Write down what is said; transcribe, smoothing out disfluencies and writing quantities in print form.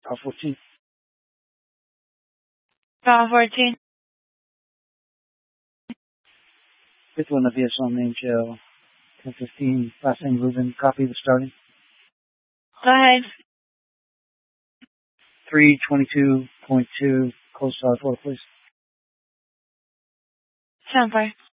R14. Bravo 14. Fifth one, the VSL name Joe. 1015, last name Ruben. Copy the starting. Go ahead. 322.2, close star 4, please. 7-4.